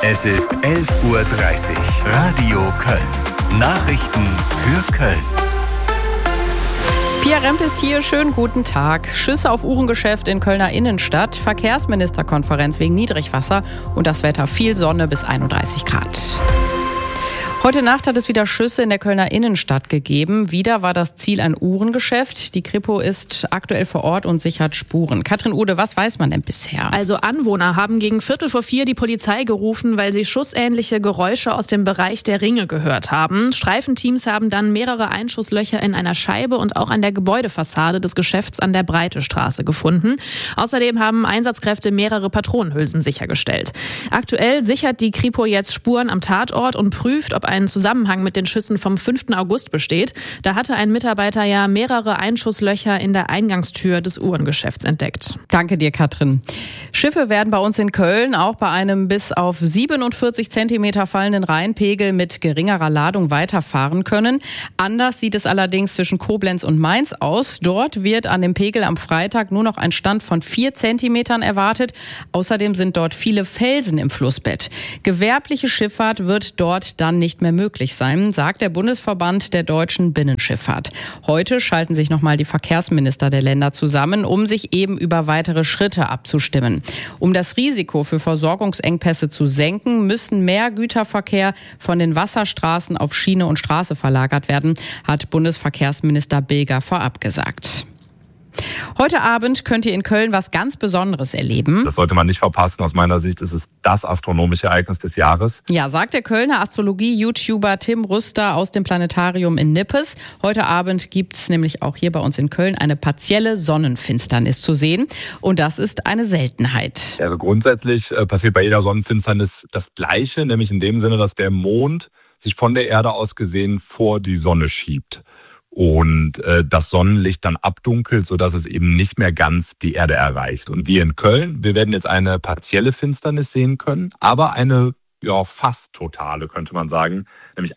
Es ist 11:30 Uhr. Radio Köln. Nachrichten für Köln. Pia Remp ist hier. Schönen guten Tag. Schüsse auf Uhrengeschäft in Kölner Innenstadt, Verkehrsministerkonferenz wegen Niedrigwasser und das Wetter viel Sonne bis 31 Grad. Heute Nacht hat es wieder Schüsse in der Kölner Innenstadt gegeben. Wieder war das Ziel ein Uhrengeschäft. Die Kripo ist aktuell vor Ort und sichert Spuren. Katrin Ude, was weiß man denn bisher? Also Anwohner haben gegen 3:45 die Polizei gerufen, weil sie schussähnliche Geräusche aus dem Bereich der Ringe gehört haben. Streifenteams haben dann mehrere Einschusslöcher in einer Scheibe und auch an der Gebäudefassade des Geschäfts an der Breitestraße gefunden. Außerdem haben Einsatzkräfte mehrere Patronenhülsen sichergestellt. Aktuell sichert die Kripo jetzt Spuren am Tatort und prüft, ob ein Zusammenhang mit den Schüssen vom 5. August besteht. Da hatte ein Mitarbeiter ja mehrere Einschusslöcher in der Eingangstür des Uhrengeschäfts entdeckt. Danke dir, Katrin. Schiffe werden bei uns in Köln auch bei einem bis auf 47 Zentimeter fallenden Rheinpegel mit geringerer Ladung weiterfahren können. Anders sieht es allerdings zwischen Koblenz und Mainz aus. Dort wird an dem Pegel am Freitag nur noch ein Stand von 4 Zentimetern erwartet. Außerdem sind dort viele Felsen im Flussbett. Gewerbliche Schifffahrt wird dort dann nicht mehr möglich sein, sagt der Bundesverband der deutschen Binnenschifffahrt. Heute schalten sich nochmal die Verkehrsminister der Länder zusammen, um sich eben über weitere Schritte abzustimmen. Um das Risiko für Versorgungsengpässe zu senken, müssen mehr Güterverkehr von den Wasserstraßen auf Schiene und Straße verlagert werden, hat Bundesverkehrsminister Bilger vorab gesagt. Heute Abend könnt ihr in Köln was ganz Besonderes erleben. Das sollte man nicht verpassen. Aus meiner Sicht ist es das astronomische Ereignis des Jahres. Ja, sagt der Kölner Astrologie-YouTuber Tim Rüster aus dem Planetarium in Nippes. Heute Abend gibt es nämlich auch hier bei uns in Köln eine partielle Sonnenfinsternis zu sehen. Und das ist eine Seltenheit. Also grundsätzlich passiert bei jeder Sonnenfinsternis das Gleiche, nämlich in dem Sinne, dass der Mond sich von der Erde aus gesehen vor die Sonne schiebt. Und das Sonnenlicht dann abdunkelt, sodass es eben nicht mehr ganz die Erde erreicht. Und wir in Köln, wir werden jetzt eine partielle Finsternis sehen können, aber eine fast totale, könnte man sagen. Nämlich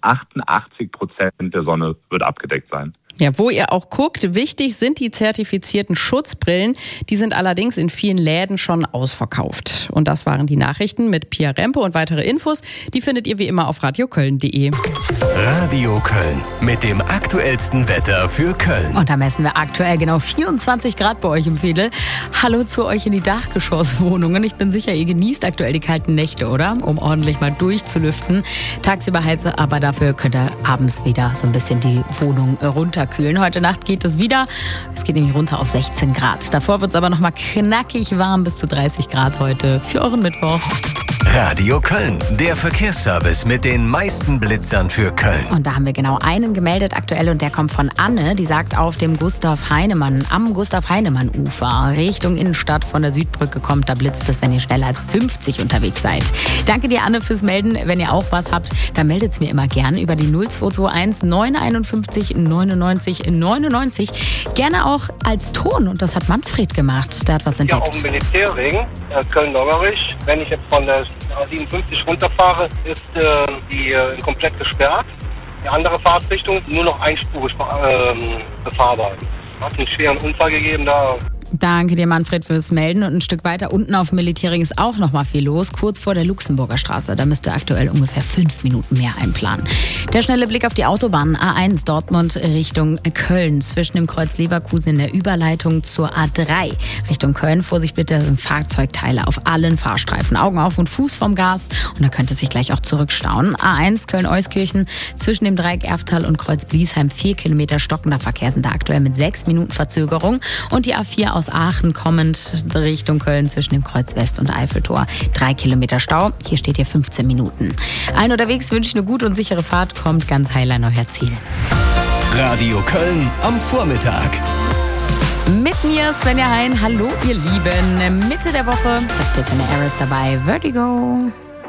88% der Sonne wird abgedeckt sein. Ja, wo ihr auch guckt, wichtig sind die zertifizierten Schutzbrillen. Die sind allerdings in vielen Läden schon ausverkauft. Und das waren die Nachrichten mit Pia Rempe und weitere Infos, die findet ihr wie immer auf radioköln.de. Radio Köln mit dem aktuellsten Wetter für Köln. Und da messen wir aktuell genau 24 Grad bei euch im Veedel. Hallo zu euch in die Dachgeschosswohnungen. Ich bin sicher, ihr genießt aktuell die kalten Nächte, oder? Um ordentlich mal durchzulüften. Tagsüber heizt, aber dafür könnt ihr abends wieder so ein bisschen die Wohnung runterkühlen. Heute Nacht geht es wieder. Es geht nämlich runter auf 16 Grad. Davor wird es aber noch mal knackig warm bis zu 30 Grad heute für euren Mittwoch. Radio Köln, der Verkehrsservice mit den meisten Blitzern für Köln. Und da haben wir genau einen gemeldet aktuell und der kommt von Anne. Die sagt, auf dem am Gustav-Heinemann-Ufer Richtung Innenstadt von der Südbrücke kommt, da blitzt es, wenn ihr schneller als 50 unterwegs seid. Danke dir, Anne, fürs Melden. Wenn ihr auch was habt, dann meldet es mir immer gern über die 0221 951 99 99. Gerne auch als Ton und das hat Manfred gemacht. Der hat was entdeckt. Ja, auf dem Militärring, Köln-Loggerich. Wenn ich jetzt von der A57 runterfahre, ist die komplett gesperrt. Die andere Fahrtrichtung nur noch einspurig befahrbar. Hat einen schweren Unfall gegeben da. Danke dir, Manfred, fürs Melden. Und ein Stück weiter unten auf dem Militärring ist auch noch mal viel los, kurz vor der Luxemburger Straße. Da müsst ihr aktuell ungefähr 5 Minuten mehr einplanen. Der schnelle Blick auf die Autobahn A1 Dortmund Richtung Köln. Zwischen dem Kreuz Leverkusen in der Überleitung zur A3 Richtung Köln. Vorsicht bitte, das sind Fahrzeugteile auf allen Fahrstreifen. Augen auf und Fuß vom Gas. Und da könnte es sich gleich auch zurückstauen. A1 Köln-Euskirchen zwischen dem Dreieck Erftal und Kreuz Bliesheim 4 Kilometer stockender Verkehr sind da aktuell mit 6 Minuten Verzögerung. Und die A4 aus Aachen kommend Richtung Köln zwischen dem Kreuz West und Eiffeltor. 3 Kilometer Stau. Hier steht ihr 15 Minuten. Allen unterwegs wünsche ich eine gute und sichere Fahrt. Kommt ganz heil an euer Ziel. Radio Köln am Vormittag. Mit mir Svenja Hein. Hallo ihr Lieben. Mitte der Woche. Ich habe Tiffany Harris dabei. Vertigo.